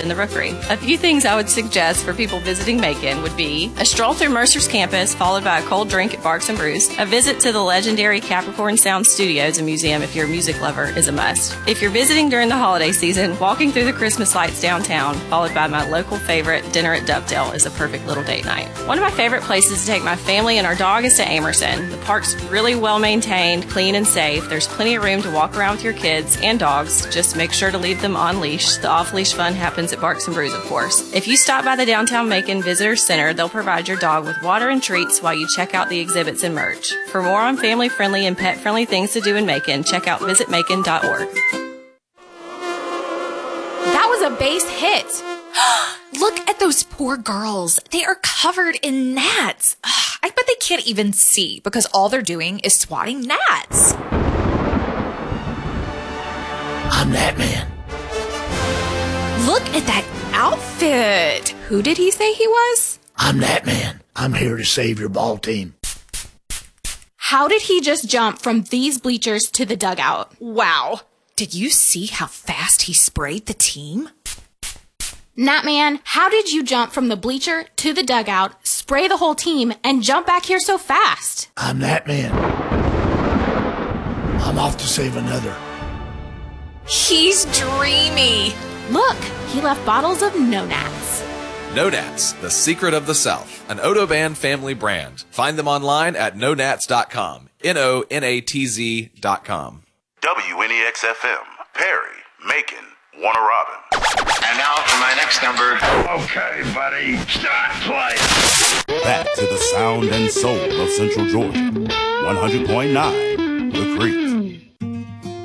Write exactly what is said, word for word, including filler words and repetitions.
in the Rookery. A few things I would suggest for people visiting Macon would be a stroll through Mercer's campus, followed by a cold drink at Barks and Brews. A visit to the legendary Capricorn Sound Studios and Museum if you're a music lover is a must. If you're visiting during the holiday season, walking through the Christmas lights downtown, followed by my local favorite, dinner at Dovetail, is a perfect little date night. One of my favorite places to take my family and our dog is to Amerson. The park's really well maintained, clean and safe. There's plenty of room to walk around with your kids and dogs. Just make sure to leave them on leash. The off-leash fun happens at Barks and Brews, of course. If you stop by the Downtown Macon Visitor Center, they'll provide your dog with water and treats while you check out the exhibits and merch. For more on family-friendly and pet-friendly things to do in Macon, check out visit macon dot org. That was a base hit. Look at those poor girls. They are covered in gnats. I bet they can't even see because all they're doing is swatting gnats. I'm that man. Look at that outfit. Who did he say he was? I'm that man. I'm here to save your ball team. How did he just jump from these bleachers to the dugout? Wow. Did you see how fast he sprayed the team? Gnatman, how did you jump from the bleacher to the dugout, spray the whole team, and jump back here so fast? I'm that man. I'm off to save another. He's dreamy. Look, he left bottles of No Nats. No Nats, the secret of the South, an Odoban family brand. Find them online at no nats dot com. N O N A T Z dot com. W N E X F M, Perry, Macon, Warner Robin. And now for my next number. Okay, buddy, start playing. Back to the sound and soul of Central Georgia. one hundred point nine, The Creek.